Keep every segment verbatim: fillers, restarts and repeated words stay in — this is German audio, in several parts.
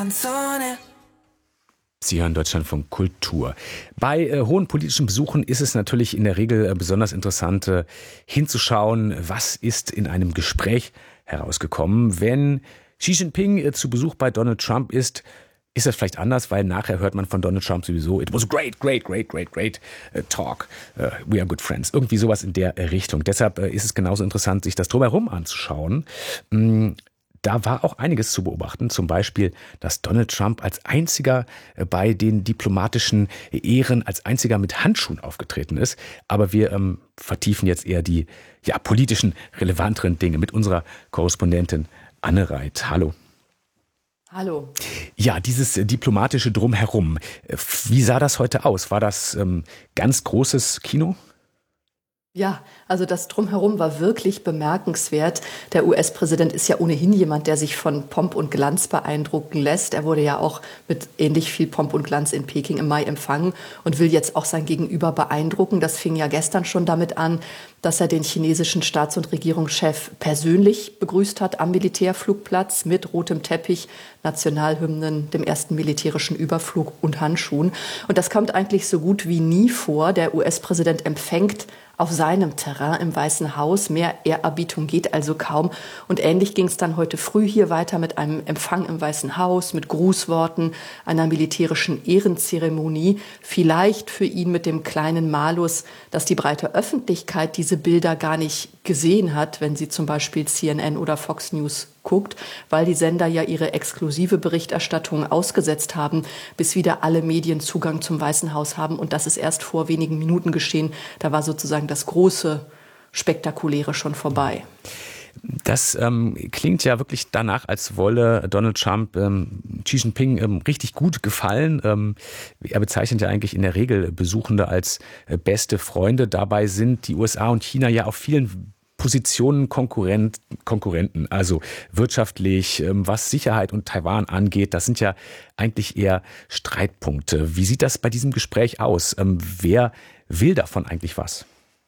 Sie hören Deutschlandfunk Kultur. Bei äh, hohen politischen Besuchen ist es natürlich in der Regel äh, besonders interessant, äh, hinzuschauen, was ist in einem Gespräch herausgekommen. Wenn Xi Jinping äh, zu Besuch bei Donald Trump ist, ist das vielleicht anders, weil nachher hört man von Donald Trump sowieso, it was a great, great, great, great, great uh, talk. Uh, we are good friends. Irgendwie sowas in der Richtung. Deshalb uh, ist es genauso interessant, sich das drumherum anzuschauen. Mm. Da war auch einiges zu beobachten, zum Beispiel, dass Donald Trump als einziger bei den diplomatischen Ehren, als einziger mit Handschuhen aufgetreten ist. Aber wir ähm, vertiefen jetzt eher die ja, politischen, relevanteren Dinge mit unserer Korrespondentin Anne Reit. Hallo. Hallo. Ja, dieses diplomatische Drumherum. Wie sah das heute aus? War das ähm, ganz großes Kino? Ja, also das Drumherum war wirklich bemerkenswert. Der U S-Präsident ist ja ohnehin jemand, der sich von Pomp und Glanz beeindrucken lässt. Er wurde ja auch mit ähnlich viel Pomp und Glanz in Peking im Mai empfangen und will jetzt auch sein Gegenüber beeindrucken. Das fing ja gestern schon damit an, dass er den chinesischen Staats- und Regierungschef persönlich begrüßt hat am Militärflugplatz mit rotem Teppich, Nationalhymnen, dem ersten militärischen Überflug und Handschuhen. Und das kommt eigentlich so gut wie nie vor. Der U S-Präsident empfängt auf seinem Terrain im Weißen Haus. Mehr Ehrerbietung geht also kaum. Und ähnlich ging es dann heute früh hier weiter mit einem Empfang im Weißen Haus, mit Grußworten, einer militärischen Ehrenzeremonie. Vielleicht für ihn mit dem kleinen Malus, dass die breite Öffentlichkeit diese Bilder gar nicht gesehen hat, wenn sie zum Beispiel C N N oder Fox News guckt, weil die Sender ja ihre exklusive Berichterstattung ausgesetzt haben, bis wieder alle Medien Zugang zum Weißen Haus haben. Und das ist erst vor wenigen Minuten geschehen. Da war sozusagen das große, spektakuläre schon vorbei. Das ähm, klingt ja wirklich danach, als wolle Donald Trump ähm, Xi Jinping ähm, richtig gut gefallen. Ähm, er bezeichnet ja eigentlich in der Regel Besuchende als äh, beste Freunde. Dabei sind die U S A und China ja auf vielen Positionen Konkurrent, Konkurrenten, also wirtschaftlich, ähm, was Sicherheit und Taiwan angeht. Das sind ja eigentlich eher Streitpunkte. Wie sieht das bei diesem Gespräch aus? Ähm, wer will davon eigentlich was?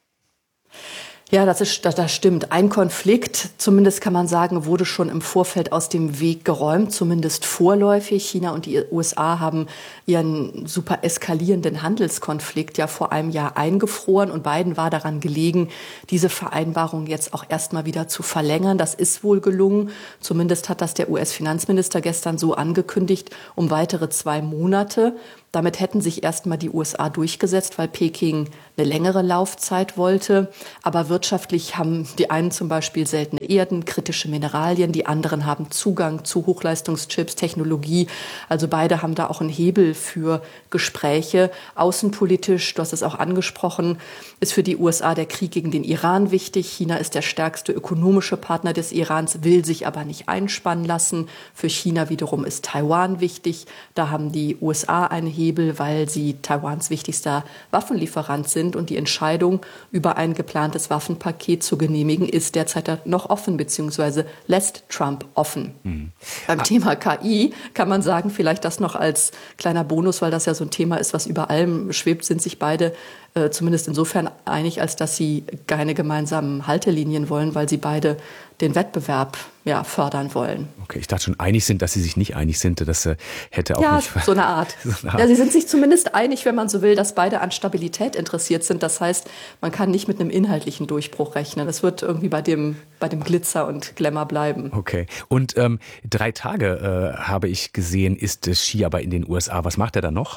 Ja, das ist, das, das stimmt. Ein Konflikt, zumindest kann man sagen, wurde schon im Vorfeld aus dem Weg geräumt, zumindest vorläufig. China und die U S A haben ihren super eskalierenden Handelskonflikt ja vor einem Jahr eingefroren und beiden war daran gelegen, diese Vereinbarung jetzt auch erstmal wieder zu verlängern. Das ist wohl gelungen. Zumindest hat das der U S-Finanzminister gestern so angekündigt, um weitere zwei Monate. Damit hätten sich erstmal die U S A durchgesetzt, weil Peking eine längere Laufzeit wollte. Aber wirtschaftlich haben die einen zum Beispiel seltene Erden, kritische Mineralien, die anderen haben Zugang zu Hochleistungschips, Technologie. Also beide haben da auch einen Hebel für Gespräche. Außenpolitisch, du hast es auch angesprochen, ist für die U S A der Krieg gegen den Iran wichtig. China ist der stärkste ökonomische Partner des Irans, will sich aber nicht einspannen lassen. Für China wiederum ist Taiwan wichtig. Da haben die U S A einen Hebel, weil sie Taiwans wichtigster Waffenlieferant sind. Und die Entscheidung über ein geplantes Waffenpaket zu genehmigen, ist derzeit noch offen, beziehungsweise lässt Trump offen. Mhm. Beim ah. Thema K I kann man sagen, vielleicht das noch als kleiner Bonus, weil das ja so ein Thema ist, was über allem schwebt, sind sich beide äh, zumindest insofern einig, als dass sie keine gemeinsamen Haltelinien wollen, weil sie beide den Wettbewerb ja, fördern wollen. Okay, ich dachte schon, einig sind, dass sie sich nicht einig sind. Das äh, hätte auch ja, nicht... Ja, so eine Art. so eine Art. Ja, sie sind sich zumindest einig, wenn man so will, dass beide an Stabilität interessiert sind. Das heißt, man kann nicht mit einem inhaltlichen Durchbruch rechnen. Es wird irgendwie bei dem, bei dem Glitzer und Glamour bleiben. Okay. Und ähm, drei Tage, äh, habe ich gesehen, ist Xi aber in den U S A. Was macht er da noch?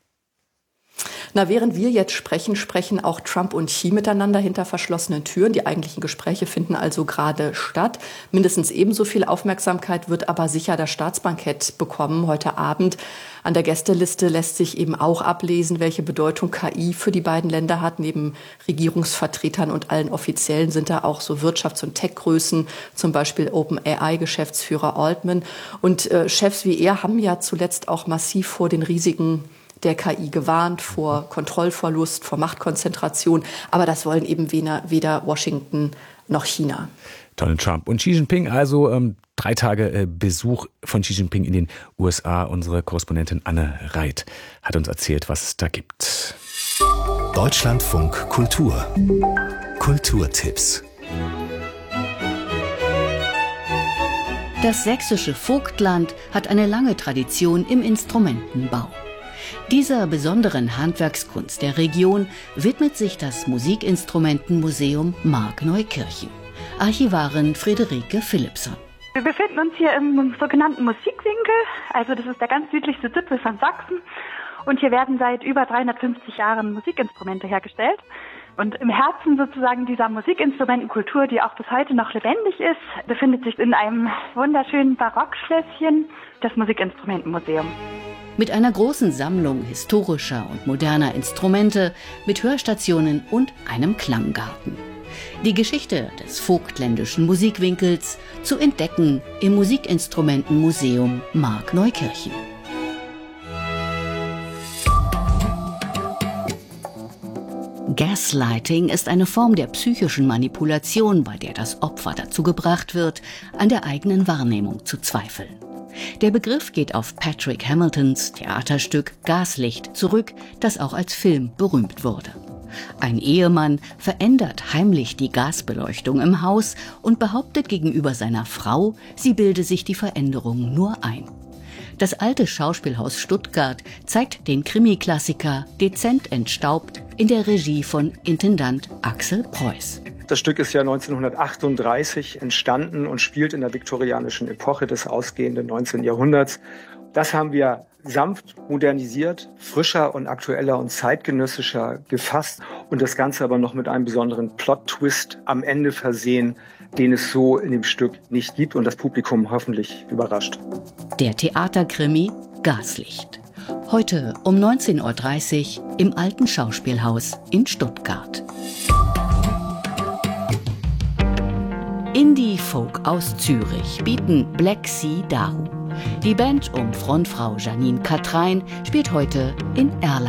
Na, während wir jetzt sprechen, sprechen auch Trump und Xi miteinander hinter verschlossenen Türen. Die eigentlichen Gespräche finden also gerade statt. Mindestens ebenso viel Aufmerksamkeit wird aber sicher das Staatsbankett bekommen heute Abend. An der Gästeliste lässt sich eben auch ablesen, welche Bedeutung K I für die beiden Länder hat. Neben Regierungsvertretern und allen Offiziellen sind da auch so Wirtschafts- und Tech-Größen, zum Beispiel OpenAI-Geschäftsführer Altman. Und äh, Chefs wie er haben ja zuletzt auch massiv vor den Risiken der K I gewarnt, vor Kontrollverlust, vor Machtkonzentration. Aber das wollen eben weder, weder Washington noch China. Donald Trump und Xi Jinping, also ähm, drei Tage äh, Besuch von Xi Jinping in den U S A. Unsere Korrespondentin Anne Reit hat uns erzählt, was es da gibt. Deutschlandfunk Kultur. Kulturtipps. Das sächsische Vogtland hat eine lange Tradition im Instrumentenbau. Dieser besonderen Handwerkskunst der Region widmet sich das Musikinstrumentenmuseum Markneukirchen. Archivarin Friederike Philippson. Wir befinden uns hier im sogenannten Musikwinkel, also das ist der ganz südlichste Zipfel von Sachsen. Und hier werden seit über dreihundertfünfzig Jahren Musikinstrumente hergestellt. Und im Herzen sozusagen dieser Musikinstrumentenkultur, die auch bis heute noch lebendig ist, befindet sich in einem wunderschönen Barockschlösschen das Musikinstrumentenmuseum. Mit einer großen Sammlung historischer und moderner Instrumente, mit Hörstationen und einem Klanggarten. Die Geschichte des vogtländischen Musikwinkels zu entdecken im Musikinstrumentenmuseum Markneukirchen. Gaslighting ist eine Form der psychischen Manipulation, bei der das Opfer dazu gebracht wird, an der eigenen Wahrnehmung zu zweifeln. Der Begriff geht auf Patrick Hamiltons Theaterstück Gaslicht zurück, das auch als Film berühmt wurde. Ein Ehemann verändert heimlich die Gasbeleuchtung im Haus und behauptet gegenüber seiner Frau, sie bilde sich die Veränderung nur ein. Das alte Schauspielhaus Stuttgart zeigt den Krimi-Klassiker Dezent entstaubt in der Regie von Intendant Axel Preuß. Das Stück ist ja neunzehnhundertachtunddreißig entstanden und spielt in der viktorianischen Epoche des ausgehenden neunzehnten Jahrhunderts. Das haben wir sanft modernisiert, frischer und aktueller und zeitgenössischer gefasst und das Ganze aber noch mit einem besonderen Plot-Twist am Ende versehen, den es so in dem Stück nicht gibt und das Publikum hoffentlich überrascht. Der Theaterkrimi Gaslicht. Heute um neunzehn Uhr dreißig im Alten Schauspielhaus in Stuttgart. Indie-Folk aus Zürich bieten Black Sea Dahu. Die Band um Frontfrau Janine Katrein spielt heute in Erlangen.